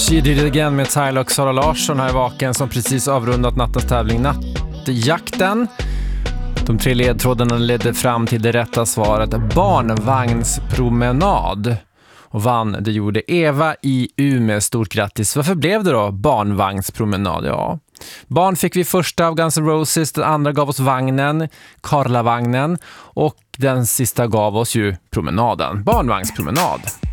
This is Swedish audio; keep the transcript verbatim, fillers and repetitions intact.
You Did It Again med Tyler och Sara Larsson här i Vaken som precis avrundat nattens tävling Nattjakten. De tre ledtrådarna ledde fram till det rätta svaret barnvagnspromenad. Och vann, det gjorde Eva i Umeå. Stort grattis. Varför blev det då barnvagnspromenad? Ja, barn fick vi första av Guns N' Roses, den andra gav oss vagnen, Karlavagnen, och den sista gav oss ju promenaden, barnvagnspromenad.